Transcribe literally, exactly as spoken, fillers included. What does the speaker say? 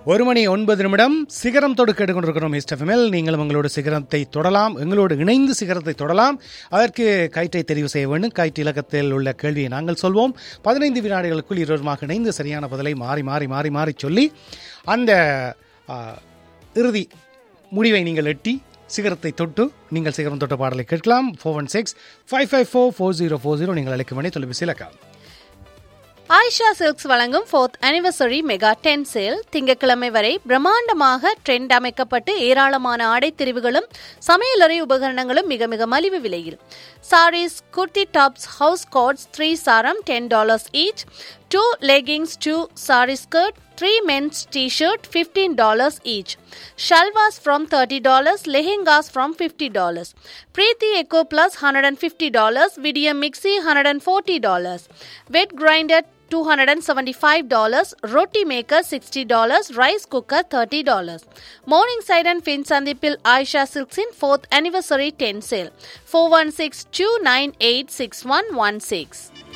ஒரு மணி ஒன்பது நிமிடம் சிகரம் தொடு கேட்டுக்கொண்டிருக்கிறோம். ஹிஸ்டஃபெமில் நீங்களும் உங்களோட சிகரத்தை தொடலாம், எங்களோடு இணைந்து சிகரத்தை தொடலாம். அதற்கு கயிற்றை தெரிவு செய்ய வேண்டும். கயிற்று இலக்கத்தில் உள்ள கேள்வியை நாங்கள் சொல்வோம். பதினைந்து வினாடிகளுக்குள் இருவருமாக இணைந்து சரியான பதிலை மாறி மாறி மாறி மாறி சொல்லி அந்த இறுதி முடிவை நீங்கள் எட்டி சிகரத்தை தொட்டு நீங்கள் சிகரம் தொட்ட பாடலை கேட்கலாம். Four one six five five four four zero four zero நீங்கள் அழைக்கும் மணி தொலைபேசி இலக்கம். ஆயிஷா சில்க்ஸ் வழங்கும் fourth anniversary mega ten sale திங்கட்கிழமை வரை பிரம்மாண்டமாக ட்ரெண்ட் அமைக்கப்பட்டு ஏராளமான ஆடை தெரிவுகளும் சமையலறை உபகரணங்களும் மிக மிக மலிவு விலையில். Saris, kurti tops, house quotes three சாரம் ten dollars each, two leggings, two sorry skirt, three men's t-shirt fifteen dollars each. Shalwas from thirty dollars, lehengas from fifty dollars. Preeti Eco Plus one hundred fifty dollars, Vidya Mixi one hundred forty dollars. Wet grinder two hundred seventy-five dollars, roti maker sixty dollars, rice cooker thirty dollars. Morningside and Finsandipil Aisha Silks in fourth anniversary ten sale. four one six two nine eight six one one six.